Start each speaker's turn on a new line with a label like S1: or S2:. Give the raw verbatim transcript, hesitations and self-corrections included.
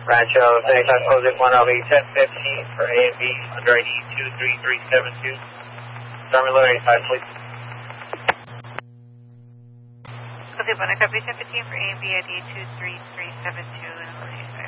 S1: Rancho, Seneca Closing one L V ten fifteen for A and B under I D two three three seven two. Terminal eighty-five, please.
S2: Okay, one, I copy ten fifteen for A and B I D two three three seven two.